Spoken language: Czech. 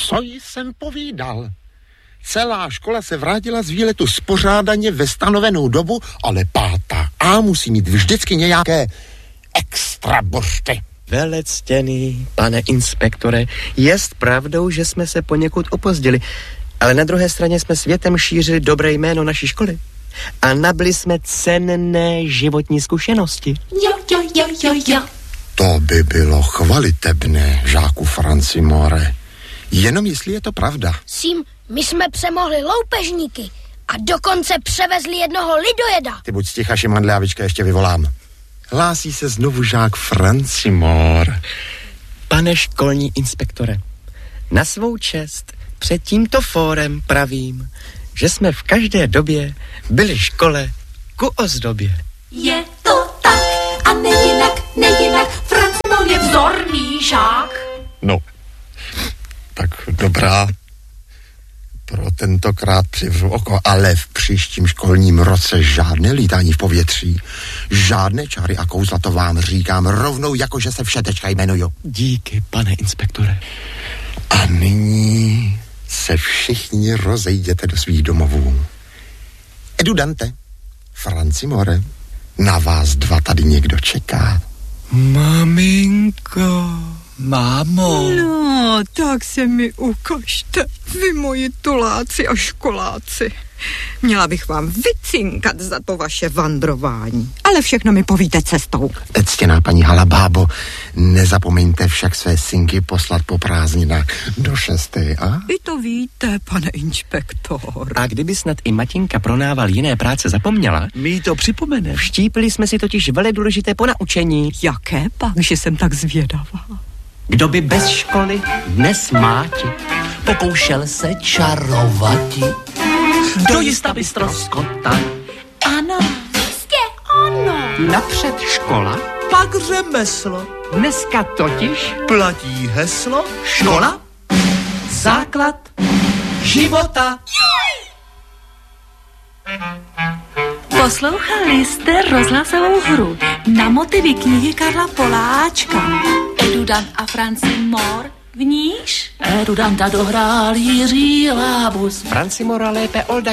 Co jsem povídal? Celá škola se vrátila z výletu spořádaně ve stanovenou dobu, ale 5A musí mít vždycky nějaké extra bořty. Velectěný, pane inspektore, jest pravdou, že jsme se poněkud opozdili, ale na druhé straně jsme světem šířili dobré jméno naší školy a nabili jsme cenné životní zkušenosti. Jo. To by bylo chvalitebné, žáku Francimore. Jenom jestli je to pravda. Sim, my jsme přemohli loupežníky a dokonce převezli jednoho lidojeda. Ty buď sticha, Šimandle, a Vička ještě vyvolám. Hlásí se znovu žák Francimore. Pane školní inspektore, na svou čest před tímto fórem pravím, že jsme v každé době byli škole ku ozdobě. Je to tak a nejinak, Francimor je vzorný žák. No, tak dobrá. Pro tentokrát přivřu oko, ale v příštím školním roce žádné lítání v povětří, žádné čáry a kouzla, to vám říkám rovnou, jako že se všetečka jmenuju. Díky, pane inspektore. A nyní se všichni rozejděte do svých domovů. Edu Dante, Francimore, na vás dva tady někdo čeká. Maminko. Mámo. No, tak se mi ukažte, vy moji tuláci a školáci. Měla bych vám vycinkat za to vaše vandrování, ale všechno mi povíte cestou. Ctěná paní Halabábo, nezapomeňte však své synky poslat po prázdninách do 6. Vy to víte, pane inspektor. A kdyby snad i Matinka pro nával jiné práce zapomněla, My to připomene. vštípili jsme si totiž veledůležité ponaučení. Jaké pak, že jsem tak zvědavá? Kdo by bez školy dnes máti? Pokoušel se čarovati. Dojista by ztroskotal. Ano, jistě ano. Napřed škola, Pak řemeslo. dneska totiž Platí heslo. škola, základ života. Poslouchali jste rozhlasovou hru na motivy knihy Karla Poláčka. Edu Dan a Francimor, v níž Edu Danta dohrál Jiří Lábus. Francimora lépe Olda